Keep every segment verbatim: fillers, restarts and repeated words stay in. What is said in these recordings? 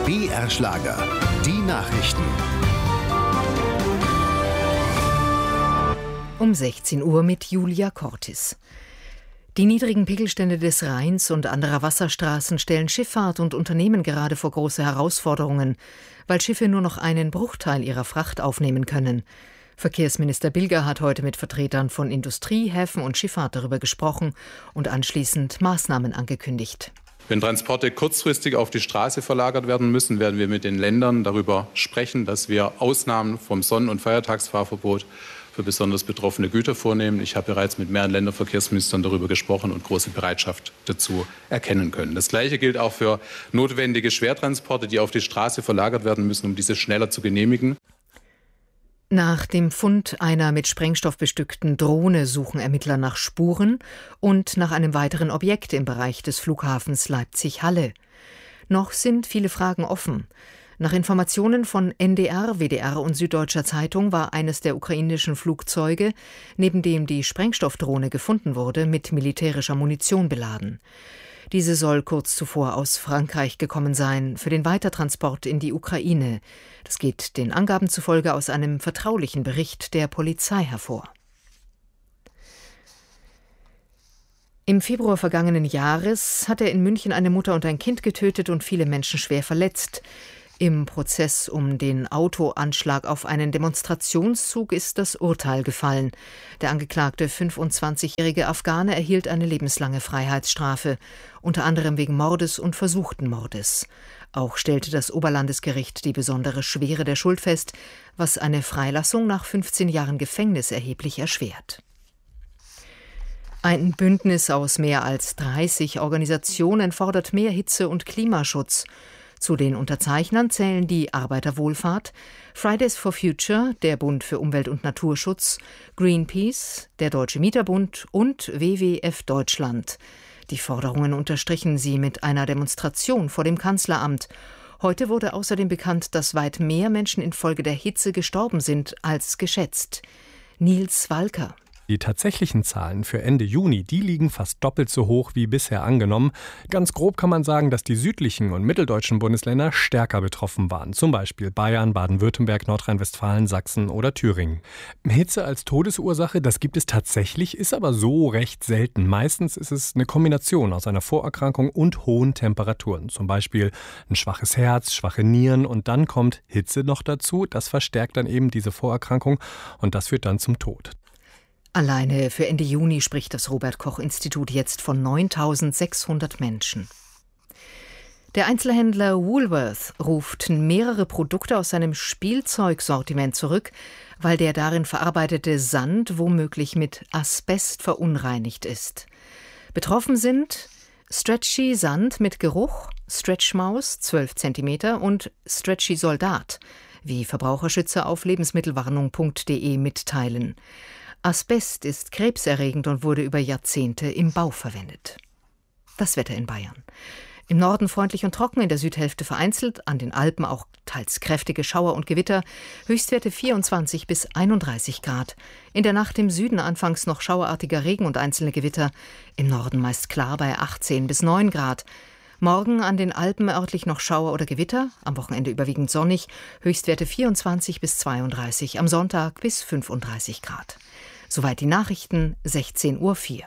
B R-Schlager, die Nachrichten. Um sechzehn Uhr mit Julia Cortis. Die niedrigen Pegelstände des Rheins und anderer Wasserstraßen stellen Schifffahrt und Unternehmen gerade vor große Herausforderungen, weil Schiffe nur noch einen Bruchteil ihrer Fracht aufnehmen können. Verkehrsminister Bilger hat heute mit Vertretern von Industrie, Häfen und Schifffahrt darüber gesprochen und anschließend Maßnahmen angekündigt. Wenn Transporte kurzfristig auf die Straße verlagert werden müssen, werden wir mit den Ländern darüber sprechen, dass wir Ausnahmen vom Sonn- und Feiertagsfahrverbot für besonders betroffene Güter vornehmen. Ich habe bereits mit mehreren Länderverkehrsministern darüber gesprochen und große Bereitschaft dazu erkennen können. Das Gleiche gilt auch für notwendige Schwertransporte, die auf die Straße verlagert werden müssen, um diese schneller zu genehmigen. Nach dem Fund einer mit Sprengstoff bestückten Drohne suchen Ermittler nach Spuren und nach einem weiteren Objekt im Bereich des Flughafens Leipzig-Halle. Noch sind viele Fragen offen. Nach Informationen von N D R, W D R und Süddeutscher Zeitung war eines der ukrainischen Flugzeuge, neben dem die Sprengstoffdrohne gefunden wurde, mit militärischer Munition beladen. Diese soll kurz zuvor aus Frankreich gekommen sein, für den Weitertransport in die Ukraine. Das geht den Angaben zufolge aus einem vertraulichen Bericht der Polizei hervor. Im Februar vergangenen Jahres hat er in München eine Mutter und ein Kind getötet und viele Menschen schwer verletzt. Im Prozess um den Autoanschlag auf einen Demonstrationszug ist das Urteil gefallen. Der angeklagte fünfundzwanzigjährige Afghane erhielt eine lebenslange Freiheitsstrafe, unter anderem wegen Mordes und versuchten Mordes. Auch stellte das Oberlandesgericht die besondere Schwere der Schuld fest, was eine Freilassung nach fünfzehn Jahren Gefängnis erheblich erschwert. Ein Bündnis aus mehr als dreißig Organisationen fordert mehr Hitze- und Klimaschutz. Zu den Unterzeichnern zählen die Arbeiterwohlfahrt, Fridays for Future, der Bund für Umwelt- und Naturschutz, Greenpeace, der Deutsche Mieterbund und W W F Deutschland. Die Forderungen unterstrichen sie mit einer Demonstration vor dem Kanzleramt. Heute wurde außerdem bekannt, dass weit mehr Menschen infolge der Hitze gestorben sind als geschätzt. Nils Walker. Die tatsächlichen Zahlen für Ende Juni, die liegen fast doppelt so hoch wie bisher angenommen. Ganz grob kann man sagen, dass die südlichen und mitteldeutschen Bundesländer stärker betroffen waren. Zum Beispiel Bayern, Baden-Württemberg, Nordrhein-Westfalen, Sachsen oder Thüringen. Hitze als Todesursache, das gibt es tatsächlich, ist aber so recht selten. Meistens ist es eine Kombination aus einer Vorerkrankung und hohen Temperaturen. Zum Beispiel ein schwaches Herz, schwache Nieren und dann kommt Hitze noch dazu. Das verstärkt dann eben diese Vorerkrankung und das führt dann zum Tod. Alleine für Ende Juni spricht das Robert-Koch-Institut jetzt von neuntausendsechshundert Menschen. Der Einzelhändler Woolworth ruft mehrere Produkte aus seinem Spielzeugsortiment zurück, weil der darin verarbeitete Sand womöglich mit Asbest verunreinigt ist. Betroffen sind Stretchy Sand mit Geruch, Stretchmaus zwölf Zentimeter und Stretchy Soldat, wie Verbraucherschützer auf lebensmittelwarnung punkt de mitteilen. Asbest ist krebserregend und wurde über Jahrzehnte im Bau verwendet. Das Wetter in Bayern. Im Norden freundlich und trocken, in der Südhälfte vereinzelt, an den Alpen auch teils kräftige Schauer und Gewitter, Höchstwerte vierundzwanzig bis einunddreißig Grad. In der Nacht im Süden anfangs noch schauerartiger Regen und einzelne Gewitter, im Norden meist klar bei achtzehn bis neun Grad. Morgen an den Alpen örtlich noch Schauer oder Gewitter, am Wochenende überwiegend sonnig, Höchstwerte vierundzwanzig bis zweiunddreißig, am Sonntag bis fünfunddreißig Grad. Soweit die Nachrichten, sechzehn Uhr vier.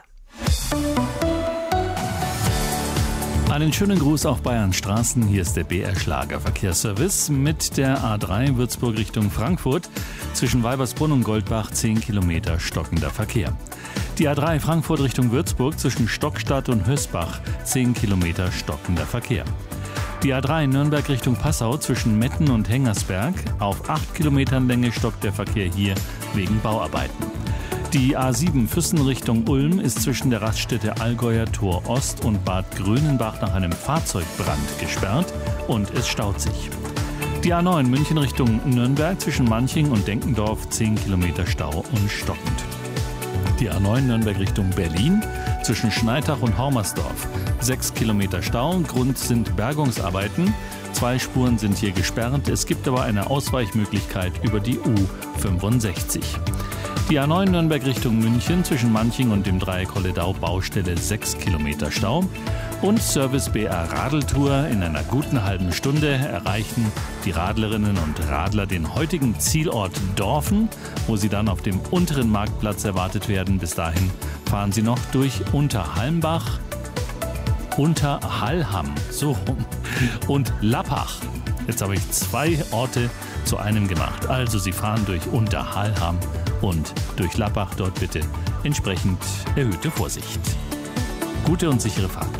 Einen schönen Gruß auf Bayern Straßen. Hier ist der B R-Schlager Verkehrsservice mit der A drei Würzburg Richtung Frankfurt. Zwischen Weibersbrunn und Goldbach zehn Kilometer stockender Verkehr. Die A drei Frankfurt Richtung Würzburg zwischen Stockstadt und Hösbach zehn Kilometer stockender Verkehr. Die A drei Nürnberg Richtung Passau zwischen Metten und Hengersberg. Auf acht Kilometern Länge stockt der Verkehr hier wegen Bauarbeiten. Die A sieben Füssen Richtung Ulm ist zwischen der Raststätte Allgäuer Tor Ost und Bad Grönenbach nach einem Fahrzeugbrand gesperrt und es staut sich. Die A neun München Richtung Nürnberg zwischen Manching und Denkendorf zehn Kilometer Stau und stockend. Die A neun Nürnberg Richtung Berlin zwischen Schneitach und Hormersdorf sechs Kilometer Stau. Grund sind Bergungsarbeiten. Zwei Spuren sind hier gesperrt. Es gibt aber eine Ausweichmöglichkeit über die U fünfundsechzig. Die A neun Nürnberg Richtung München zwischen Manching und dem Dreieck Holledau Baustelle sechs Kilometer Stau. Und Service B R Radeltour. In einer guten halben Stunde erreichen die Radlerinnen und Radler den heutigen Zielort Dorfen, wo sie dann auf dem unteren Marktplatz erwartet werden. Bis dahin fahren sie noch durch Unterhalmbach, Unterhallham, so rum, und Lappach. Jetzt habe ich zwei Orte zu einem gemacht. Also Sie fahren durch Unterhallham und durch Lappach. Dort bitte entsprechend erhöhte Vorsicht. Gute und sichere Fahrt.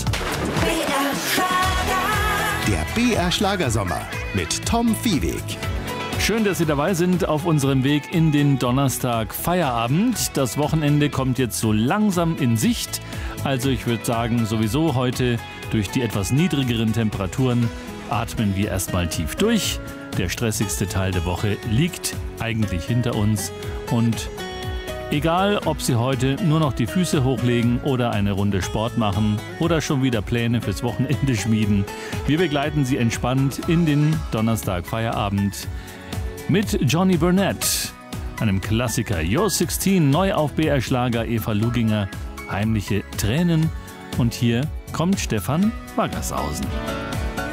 Der B R Schlagersommer mit Tom Viehweg. Schön, dass Sie dabei sind auf unserem Weg in den Donnerstag Feierabend. Das Wochenende kommt jetzt so langsam in Sicht. Also ich würde sagen, sowieso heute durch die etwas niedrigeren Temperaturen atmen wir erstmal tief durch. Der stressigste Teil der Woche liegt eigentlich hinter uns. Und egal, ob Sie heute nur noch die Füße hochlegen oder eine Runde Sport machen oder schon wieder Pläne fürs Wochenende schmieden, wir begleiten Sie entspannt in den Donnerstag Feierabend mit Johnny Burnett, einem Klassiker. You're sixteen, neu auf B R Schlager, Eva Luginger, Heimliche Tränen. Und hier kommt Stefan Waggershausen.